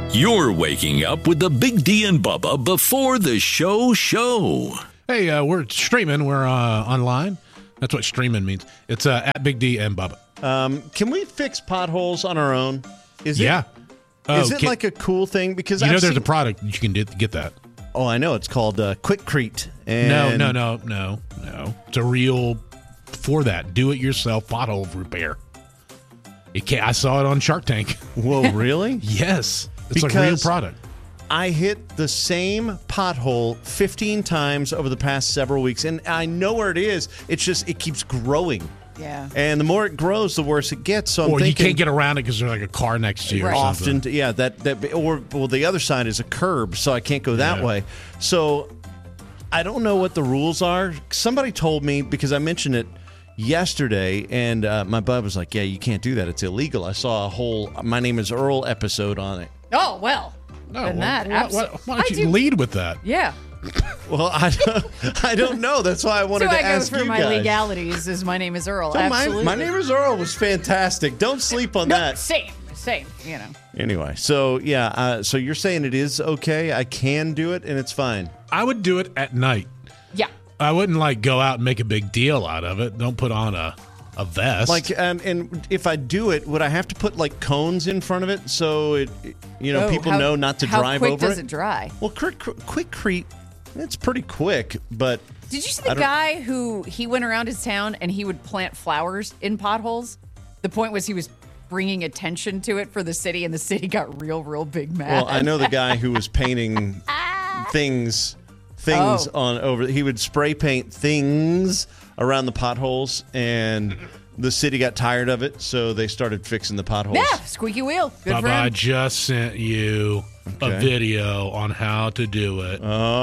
You're waking up with the Big D and Bubba before the show. Hey, we're streaming. We're online. That's what streaming means. It's at Big D and Bubba. Can we fix potholes on our own? Is it like a cool thing? Because there's a product you can get that. Oh, I know. It's called Quikrete. No. It's a real for that do-it-yourself pothole repair. I saw it on Shark Tank. Whoa, really? Yes. It's because a real product. I hit the same pothole 15 times over the past several weeks, and I know where it is. It's just it keeps growing. Yeah. And the more it grows, the worse it gets. So I'm or thinking, you can't get around it because there's like a car next to you or something. Often, yeah. The other side is a curb, so I can't go that way. So I don't know what the rules are. Somebody told me, because I mentioned it yesterday, and my bud was like, yeah, you can't do that. It's illegal. I saw a whole My Name is Earl episode on it. Oh, well. Why don't you lead with that? Yeah. Well, I don't know. That's why I wanted to ask you guys. So I go for my legalities is My Name is Earl. So absolutely. My Name is Earl was fantastic. Don't sleep on that. Same, Anyway, so yeah, so you're saying it is okay? I can do it and it's fine? I would do it at night. Yeah. I wouldn't go out and make a big deal out of it. Don't put on a vest. And if I do it, would I have to put cones in front of it so people know not to drive over it? How quick does it dry? Well, Quikrete, it's pretty quick, but did you see the guy who he went around his town and he would plant flowers in potholes? The point was he was bringing attention to it for the city, and the city got real big mad. Well, I know the guy who was painting things on over. He would spray paint things around the potholes, and the city got tired of it, so they started fixing the potholes. Yeah, squeaky wheel. Good Bubba, for him. I just sent you a video on how to do it.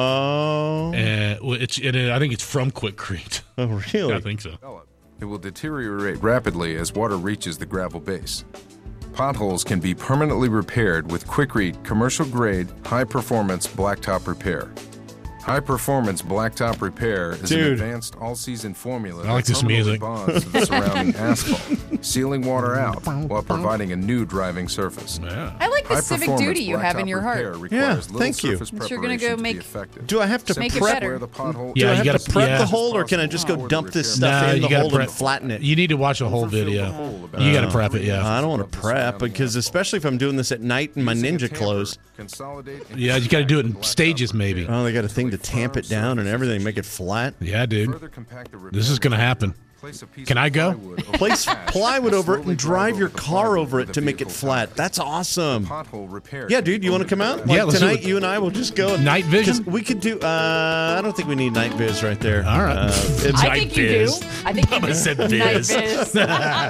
Oh. And I think it's from Quikrete. Oh, really? I think so. It will deteriorate rapidly as water reaches the gravel base. Potholes can be permanently repaired with Quikrete commercial-grade, high-performance blacktop repair. High-performance blacktop repair is an advanced all-season formula I like that this permanently music. bonds to the surrounding asphalt, sealing water out while providing a new driving surface. Yeah. I like the civic duty you have in your heart. Yeah, thank you. You're going to go make Do I have to Make it prep? better. Do I have to prep the hole, or can I just go dump this stuff in the hole and flatten it? You need to watch a whole video. You got to prep it, yeah. I don't want to prep, because especially if I'm doing this at night in my ninja clothes. Yeah, you got to do it in stages, maybe. Oh, they got a thing to tamp it down and everything, make it flat. Yeah, dude. This is going to happen. Can I go? Place plywood over it and drive your car over it to make it flat. That's awesome. Yeah, dude, you want to come out? Yeah, let's tonight, do it. you and I will just go. Night vision? We could do. I don't think we need night viz right there. All right. I think you do. I think you do. Bubba said Night viz. viz.